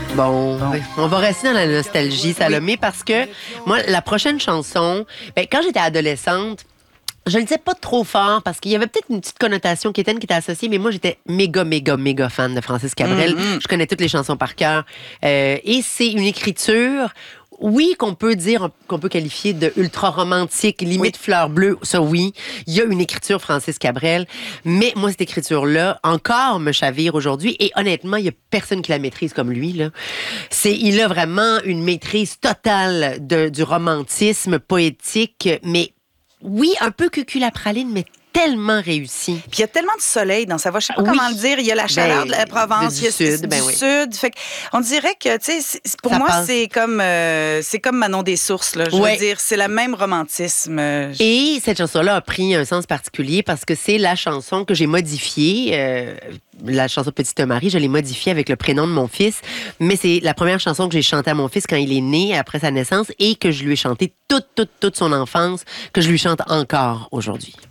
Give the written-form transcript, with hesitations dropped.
Bon, on va rester dans la nostalgie, Salomé, parce que moi, la prochaine chanson, quand j'étais adolescente, je le disais pas trop fort parce qu'il y avait peut-être une petite connotation qui était associée, mais moi, j'étais méga fan de Francis Cabrel. Je connais toutes les chansons par cœur. Et c'est une écriture, oui, qu'on peut qualifier de ultra romantique, limite fleur bleue. Ça, oui. Il y a une écriture Francis Cabrel. Mais moi, cette écriture-là, encore me chavire aujourd'hui. Et honnêtement, il y a personne qui la maîtrise comme lui, là. Il a vraiment une maîtrise totale du romantisme poétique, mais oui, un peu cuculapraline, mais tellement réussi. Puis il y a tellement de soleil dans sa voix, je sais pas comment le dire. Il y a la chaleur de la Provence, du sud. Sud. Fait on dirait que, tu sais, pour moi, c'est comme Manon des Sources, là. Je veux dire, c'est le même romantisme. Et cette chanson-là a pris un sens particulier parce que c'est la chanson que j'ai modifiée. La chanson Petite Marie, je l'ai modifiée avec le prénom de mon fils, mais c'est la première chanson que j'ai chantée à mon fils quand il est né, après sa naissance, et que je lui ai chantée toute son enfance, que je lui chante encore aujourd'hui.